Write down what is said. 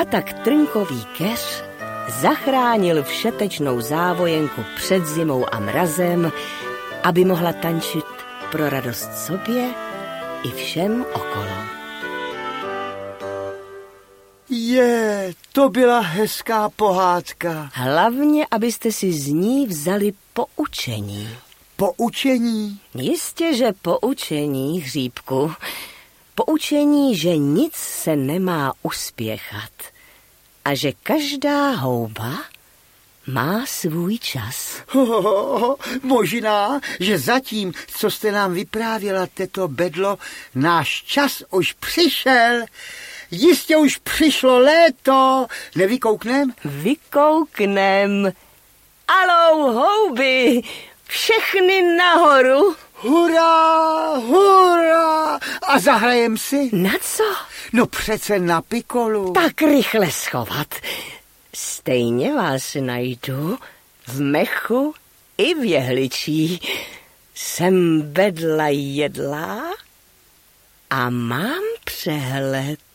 A tak trnkový keř zachránil všetečnou závojenku před zimou a mrazem, aby mohla tančit pro radost sobě i všem okolo. To byla hezká pohádka. Hlavně, abyste si z ní vzali poučení. Poučení? Jistě, že poučení, Hříbku. Poučení, že nic se nemá uspěchat a že každá houba má svůj čas. Možná, že zatím, co jste nám vyprávěla, teto Bedlo, náš čas už přišel. Jistě už přišlo léto. Nevykouknem? Vykouknem. Alou, houby, všechny nahoru. Hurá, hurá! A zahrajem si? Na co? No přece na pikolu. Tak rychle schovat. Stejně vás najdu v mechu i v jehličí. Jsem Bedla jedlá a mám přehled.